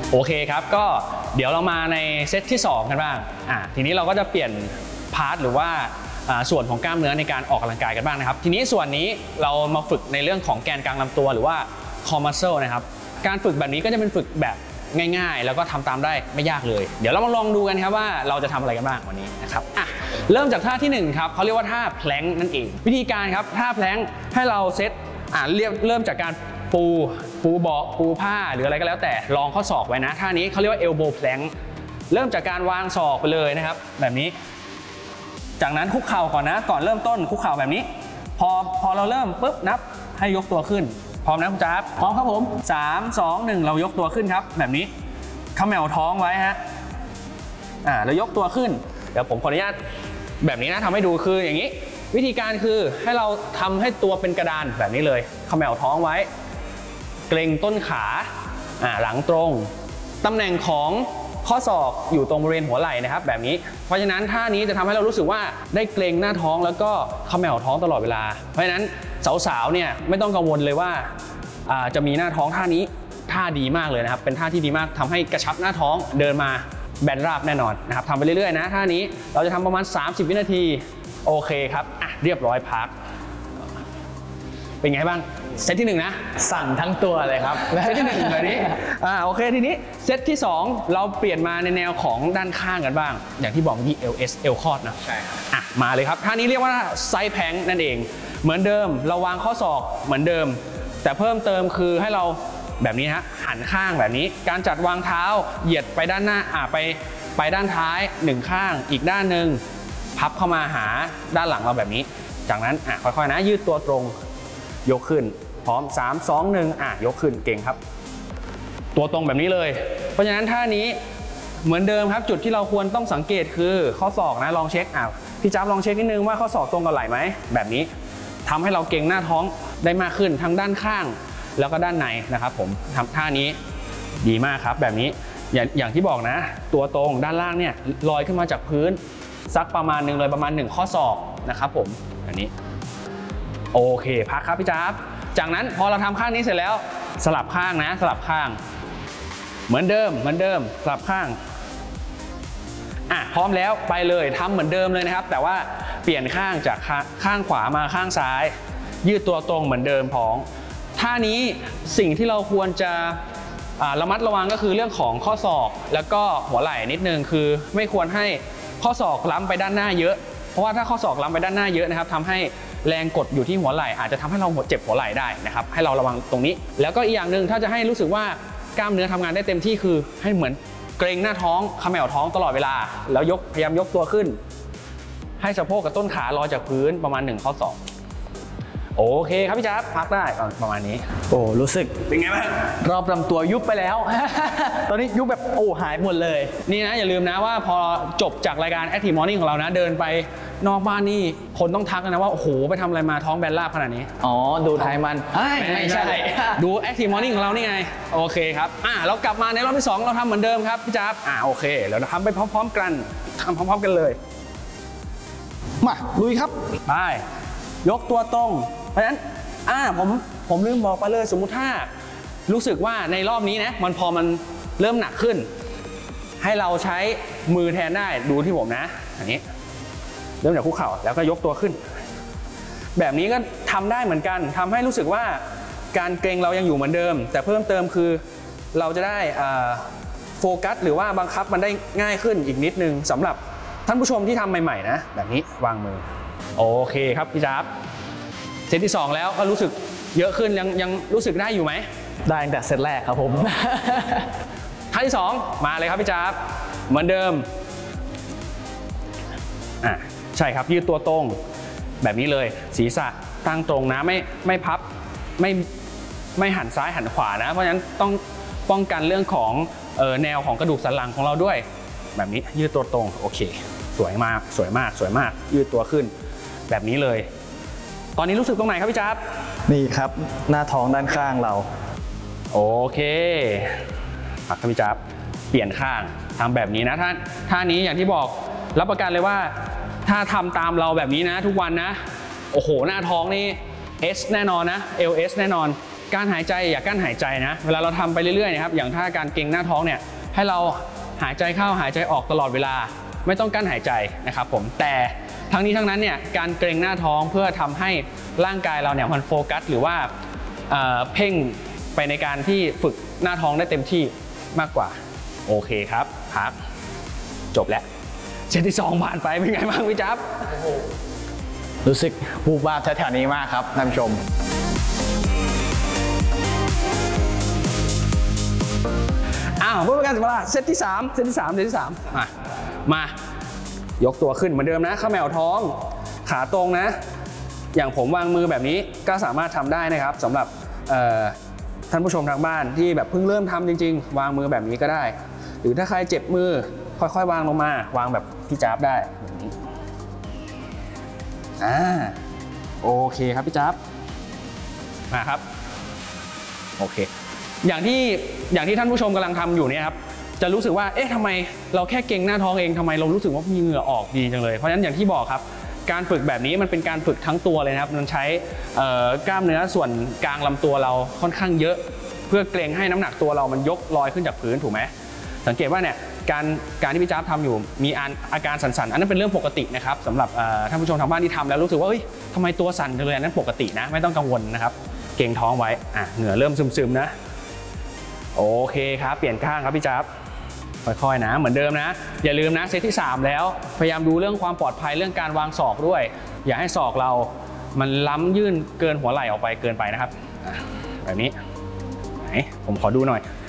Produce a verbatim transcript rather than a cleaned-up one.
โอเคครับก็เดี๋ยวเรามาในเซตที่สองกันบ้างอ่ะทีนี้เราก็จะเปลี่ยนพาร์ทหรือว่าส่วนของกล้ามเนื้อในการออกกำลังกายกันบ้างนะครับทีนี้ส่วนนี้เรามาฝึกในเรื่องของแกนกลางลำตัวหรือว่า core muscle นะครับการฝึกแบบนี้ก็จะเป็นฝึกแบบง่ายๆแล้วก็ทำตามได้ไม่ยากเลยเดี๋ยวเรามาลองดูกันครับว่าเราจะทำอะไรกันบ้างวันนี้นะครับอ่ะเริ่มจากท่าที่หนึ่งครับเขาเรียกว่าท่าแพลงนั่นเองวิธีการครับท่าแพลงให้เราเซตอ่ะเริ่มเริ่มจากการปูปูเบาะปูผ้าหรืออะไรก็แล้วแต่รองข้อศอกไว้นะท่านี้เขาเรียกว่า elbow plank เริ่มจากการวางศอกไปเลยนะครับแบบนี้จากนั้นคุกเข่าก่อนนะก่อนเริ่มต้นคุกเข่าแบบนี้พอพอเราเริ่มปุ๊บนับให้ยกตัวขึ้นพร้อมนะคุณจ๊าบพร้อมครับผมสามสองหนึ่งเรายกตัวขึ้นครับแบบนี้เขม่าท้องไว้ฮะอ่าเรายกตัวขึ้นเดี๋ยวผมขออนุญาตแบบนี้นะทำให้ดูคืออย่างนี้วิธีการคือให้เราทำให้ตัวเป็นกระดานแบบนี้เลยเขม่าท้องไว้เกร็งต้นขาอ่าหลังตรงตำแหน่งของข้อศอกอยู่ตรงบริเวณหัวไหล่นะครับแบบนี้เพราะฉะนั้นท่านี้จะทำให้เรารู้สึกว่าได้เกร็งหน้าท้องแล้วก็เขม่าท้องตลอดเวลาเพราะฉะนั้นสาวๆเนี่ยไม่ต้องกังวลเลยว่าจะมีหน้าท้องท่านี้ท่าดีมากเลยนะครับเป็นท่าที่ดีมากทำให้กระชับหน้าท้องเดินมาแบนราบแน่นอนนะครับทำไปเรื่อยๆนะท่านี้เราจะทำประมาณสามสิบวินาทีโอเคครับอ่ะเรียบร้อยพักเป็นไงบ้างเซตที่หนึ่งนะสั่นทั้งตัวเลยครับเซตที่หนึ่งแบบนี้อ่าโอเคทีนี้เซตที่สองเราเปลี่ยนมาในแนวของด้านข้างกันบ้างอย่างที่บอกเมื่อกี้ เอล เอส เอลคอร์ดนะใช่ครับอ่ะมาเลยครับท่านี้เรียกว่าไซด์แพลงนั่นเองเหมือนเดิมเราวางข้อศอกเหมือนเดิมแต่เพิ่มเติมคือให้เราแบบนี้ฮะหันข้างแบบนี้การจัดวางเท้าเหยียดไปด้านหน้าอ่ะไปไปด้านท้ายหนึ่งข้างอีกด้านหนึ่งพับเข้ามาหาด้านหลังเราแบบนี้จากนั้นอ่ะค่อยๆนะยืดตัวตรงยกขึ้นพร้อมสาม สอง หนึ่งอ่ะยกขึ้นเก่งครับตัวตรงแบบนี้เลยเพราะฉะนั้นท่านี้เหมือนเดิมครับจุดที่เราควรต้องสังเกตคือข้อศอกนะลองเช็คอ่ะพี่จ๊าบลองเช็คนิดนึงว่าข้อศอกตรงกับไหล่ไหมแบบนี้ทำให้เราเก่งหน้าท้องได้มากขึ้นทั้งด้านข้างแล้วก็ด้านในนะครับผมทำท่านี้ดีมากครับแบบนี้อย่างอย่างที่บอกนะตัวตรงด้านล่างเนี่ยลอยขึ้นมาจากพื้นสักประมาณหนึ่งเลยประมาณหนึ่งข้อศอกนะครับผมอันนี้โอเคพักครับพี่จ๊าบจากนั้นพอเราทำข้างนี้เสร็จแล้วสลับข้างนะสลับข้างเหมือนเดิมเหมือนเดิมสลับข้างอ่ะพร้อมแล้วไปเลยทำเหมือนเดิมเลยนะครับแต่ว่าเปลี่ยนข้างจากข้างขวามาข้างซ้ายยืดตัวตรงเหมือนเดิมพ้องท่านี้สิ่งที่เราควรจะระมัดระวังก็คือเรื่องของข้อศอกแล้วก็หัวไหล่นิดนึงคือไม่ควรให้ข้อศอกล้ำไปด้านหน้าเยอะเพราะว่าถ้าข้อศอกล้ำไปด้านหน้าเยอะนะครับทำให้แรงกดอยู่ที่หัวไหล่อาจจะทำให้เราเจ็บหัวไหล่ได้นะครับให้เราระวังตรงนี้แล้วก็อีกอย่างหนึ่งถ้าจะให้รู้สึกว่ากล้ามเนื้อทำงานได้เต็มที่คือให้เหมือนเกร็งหน้าท้องเขม่าท้องตลอดเวลาแล้วยกพยายามยกตัวขึ้นให้สะโพกกับต้นขาลอยจากพื้นประมาณหนึ่งข้อศอกโอเคครับพี่จ๊าบพักได้ประมาณนี้โอ้รู้สึกเป็นไงบ้างรอบลำตัวยุบไปแล้ว ตอนนี้ยุบแบบโอ้หายหมดเลยนี่นะอย่าลืมนะว่าพอจบจากรายการ Active Morning ของเรานะเดินไปนอกบ้านนี่คนต้องทักนะว่าโอ้โหไปทำอะไรมาท้องแบนราบขนาดนี้อ๋อดูไทยมันไม่ใช่ดู Active Morning ของเรานี่ไงโอเคครับอ่ะเรากลับมาในรอบที่สองเราทำเหมือนเดิมครับพี่จ๊าบอ่ะโอเคเราทำไปพร้อมๆกันทำพร้อมๆกันเลยมาลุยครับไปยกตัวตรงเพราะฉะนั้นอ่าผมผมลืมบอกไปเลยสมมุติถ้ารู้สึกว่าในรอบนี้นะมันพอมันเริ่มหนักขึ้นให้เราใช้มือแทนได้ดูที่ผมนะอย่างนี้เริ่มจากคุกเข่าแล้วก็ยกตัวขึ้นแบบนี้ก็ทำได้เหมือนกันทำให้รู้สึกว่าการเกร็งเรายังอยู่เหมือนเดิมแต่เพิ่มเติมคือเราจะได้โฟกัสหรือว่าบังคับมันได้ง่ายขึ้นอีกนิดนึงสำหรับท่านผู้ชมที่ทำใหม่ๆนะแบบนี้วางมือโอเคครับพี่จ๊าบเซตที่สองแล้วก็รู้สึกเยอะขึ้นยังยังรู้สึกได้อยู่ไหมได้ตั้งแต่เซตแรกครับผมท่าที่สองมาเลยครับพี่จ๊าบเหมือนเดิมอ่ะใช่ครับยืดตัวตรงแบบนี้เลยศีรษะตั้งตรงนะไม่ไม่พับไม่ไม่หันซ้ายหันขวานะเพราะฉะนั้นต้องป้องกันเรื่องของเอ่อแนวของกระดูกสันหลังของเราด้วยแบบนี้ยืดตัวตรงโอเคสวยมากสวยมากสวยมากยืดตัวขึ้นแบบนี้เลยตอนนี้รู้สึกตรงไหนครับพี่จ๊าบนี่ครับหน้าท้องด้านข้างเราโอเคพักครับพี่จ๊าบเปลี่ยนข้างทำแบบนี้นะท่านท่านี้อย่างที่บอกรับประกันเลยว่าถ้าทำตามเราแบบนี้นะทุกวันนะโอ้โหหน้าท้องนี่ S แน่นอนนะ เอล เอส แน่นอนการหายใจอย่ากั้นหายใจนะเวลาเราทำไปเรื่อยๆนะครับอย่างถ้าการเกร็งหน้าท้องเนี่ยให้เราหายใจเข้าหายใจออกตลอดเวลาไม่ต้องกั้นหายใจนะครับผมแต่ทั้งนี้ทั้งนั้นเนี่ยการเกร็งหน้าท้องเพื่อทำให้ร่างกายเราเนี่ยมันโฟกัสหรือว่าเอ่อเพ่งไปในการที่ฝึกหน้าท้องได้เต็มที่มากกว่าโอเคครับพักจบแล้วเซตที่สองผ่านไปเป็นไงบ้างพี่จ๊าบรู้สึกวูบวาบแถวๆนี้มากครับท่านผู้ชมอ้าวเพื่อเป็นการเสียเวลาเซตที่สามเซตที่สามเซตที่สามมามายกตัวขึ้นเหมือนเดิมนะข้าแมวท้องขาตรงนะอย่างผมวางมือแบบนี้ก็สามารถทำได้นะครับสำหรับท่านผู้ชมทางบ้านที่แบบเพิ่งเริ่มทำจริงๆวางมือแบบนี้ก็ได้หรือถ้าใครเจ็บมือค่อยๆวางลงมาวางแบบพี่จ๊าบได้แบบนี้อ่าโอเคครับพี่จ๊าบมาครับโอเคอย่างที่อย่างที่ท่านผู้ชมกำลังทำอยู่เนี่ยครับจะรู้สึกว่าเอ๊ะทำไมเราแค่เกร็งหน้าท้องเองทำไมเรารู้สึกว่ามีเหงื่อออกดีจังเลยเพราะฉะนั้นอย่างที่บอกครับการฝึกแบบนี้มันเป็นการฝึกทั้งตัวเลยนะครับมันใช้กล้ามเนื้อส่วนกลางลำตัวเราค่อนข้างเยอะเพื่อเกร็งให้น้ำหนักตัวเรามันยกลอยขึ้นจากพื้นถูกไหมสังเกตว่าเนี่ยการการที่พี่จ๊าบทำอยู่มีอาการสั่นๆอันนั้นเป็นเรื่องปกตินะครับสำหรับท่านผู้ชมทางบ้านที่ทำแล้วรู้สึกว่าเฮ้ยทำไมตัวสั่นจังเลยอันนั้นปกตินะไม่ต้องกังวลนะครับเกร็งท้องไว้อ่ะเหงื่อเริ่มซึมๆนะโอเคครับเปลี่ยนข้างครับพี่จ๊าบค่อยๆนะเหมือนเดิมนะอย่าลืมนะเซตที่สามแล้วพยายามดูเรื่องความปลอดภัยเรื่องการวางศอกด้วยอย่าให้ศอกเรามันล้ำยื่นเกินหัวไหล่ออกไปเกินไปนะครับแบบนี้ไหนผมขอดูหน่อย